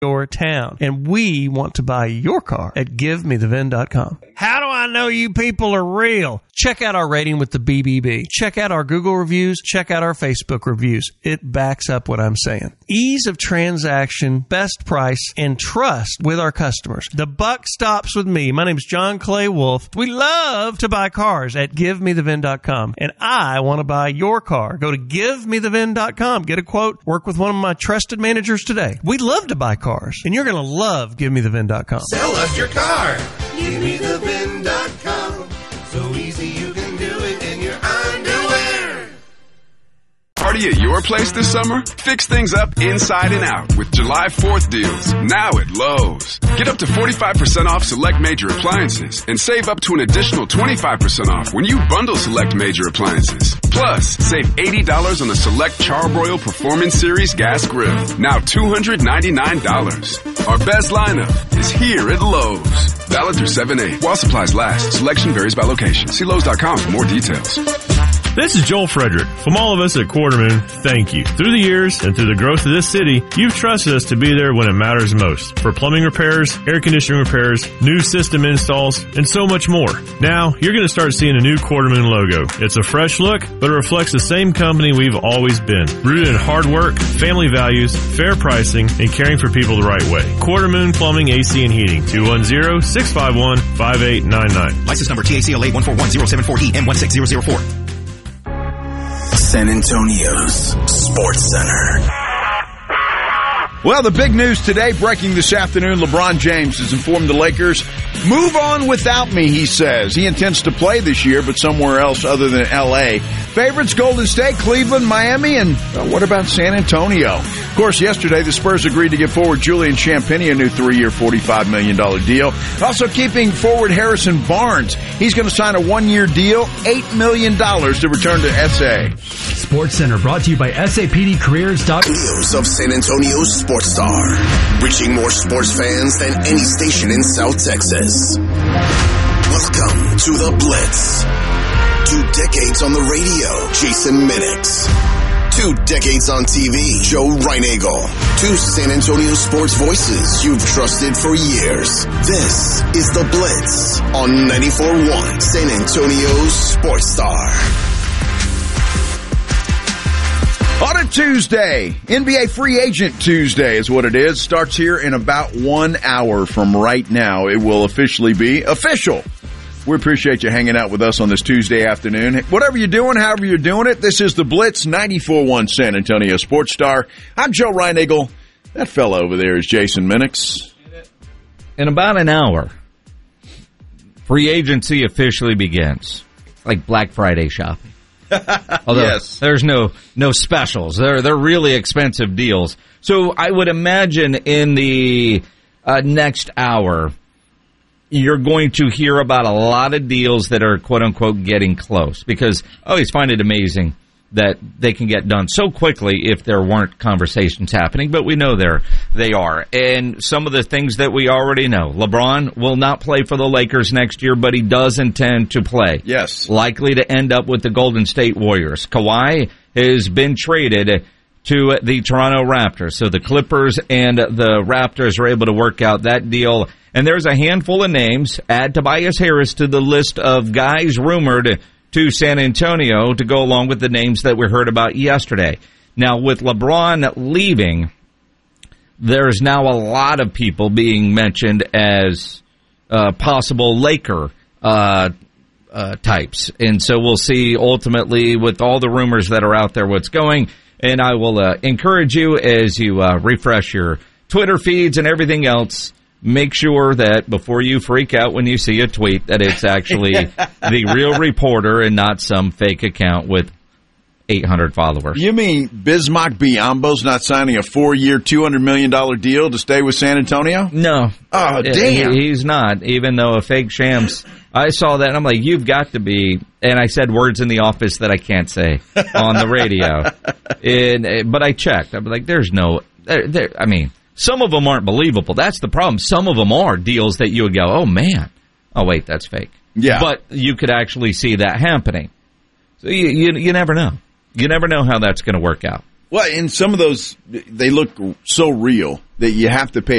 your town. And we want to buy your car at GiveMeTheVin.com. How do I know you people are real? Check out our rating with the BBB. Check out our Google reviews. Check out our Facebook reviews. It backs up what I'm saying. Ease of transaction, best price, and trust with our customers. The buck stops with me. My name's John Clay Wolf. We love to buy cars at GiveMeTheVin.com. And I want to buy your car. Go to GiveMeTheVin.com. Get a quote. Work with one of my trusted managers today. We love to buy cars. And you're going to love GiveMeTheVin.com. Sell us your car. GiveMeTheVin.com. So easy you can do it in your underwear. Party at your place this summer? Fix things up inside and out with July 4th deals now at Lowe's. Get up to 45% off select major appliances and save up to an additional 25% off when you bundle select major appliances. Plus, save $80 on the select Charbroil Performance Series gas grill, now $299. Our best lineup is here at Lowe's. Valid through 7/8. While supplies last, selection varies by location. See Lowe's.com for more details. This is Joel Frederick. From all of us at Quarterman, thank you. Through the years and through the growth of this city, you've trusted us to be there when it matters most. For plumbing repairs, air conditioning repairs, new system installs, and so much more. Now, you're going to start seeing a new Quarterman logo. It's a fresh look, but it reflects the same company we've always been. Rooted in hard work, family values, fair pricing, and caring for people the right way. Quarterman Plumbing, AC, and Heating. 210-651-5899. License number TACLA 141074E M16004. San Antonio's Sports Center. Well, the big news today, breaking this afternoon, LeBron James has informed the Lakers, move on without me, he says. He intends to play this year, but somewhere else other than L.A. Favorites, Golden State, Cleveland, Miami, and what about San Antonio? Of course, yesterday, the Spurs agreed to give forward Julian Champagnie a new 3-year, $45 million deal. Also keeping forward Harrison Barnes. He's going to sign a 1-year deal, $8 million to return to SA. Sports Center brought to you by SAPDCareers.com. News of San Antonio's Sports Star, reaching more sports fans than any station in South Texas. Welcome to The Blitz. 2 decades on the radio, Jason Minix. 2 decades on TV, Joe Reinagel. 2 San Antonio sports voices you've trusted for years. This is The Blitz on 94.1 San Antonio's Sports Star. On a Tuesday, NBA Free Agent Tuesday is what it is. Starts here in about 1 hour from right now. It will officially be official. We appreciate you hanging out with us on this Tuesday afternoon. Whatever you're doing, however you're doing it, this is the Blitz 94.1 San Antonio Sports Star. I'm Joe Reinagel. That fella over there is Jason Minix. In about an hour, free agency officially begins. Like Black Friday shopping. Although yes. There's no specials. They're really expensive deals. So I would imagine in the next hour, you're going to hear about a lot of deals that are quote-unquote getting close. Because I always find it amazing that they can get done so quickly if there weren't conversations happening, but we know they are. And some of the things that we already know. LeBron will not play for the Lakers next year, but he does intend to play. Yes. Likely to end up with the Golden State Warriors. Kawhi has been traded to the Toronto Raptors. So the Clippers and the Raptors are able to work out that deal. And there's a handful of names. Add Tobias Harris to the list of guys rumored to San Antonio to go along with the names that we heard about yesterday. Now, with LeBron leaving, there's now a lot of people being mentioned as possible Laker types. And so we'll see ultimately with all the rumors that are out there what's going. And I will encourage you as you refresh your Twitter feeds and everything else, make sure that before you freak out when you see a tweet that it's actually the real reporter and not some fake account with 800 followers. You mean Bismack Biyombo's not signing a 4-year, $200 million deal to stay with San Antonio? No. Oh, damn. He's not, even though a fake Shams. I saw that, and I'm like, you've got to be, and I said words in the office that I can't say on the radio. But I checked. I'm like, there's no, I mean, some of them aren't believable. That's the problem. Some of them are deals that you would go, oh, man. Oh, wait, that's fake. Yeah. But you could actually see that happening. So you never know. You never know how that's going to work out. Well, and some of those, they look so real that you have to pay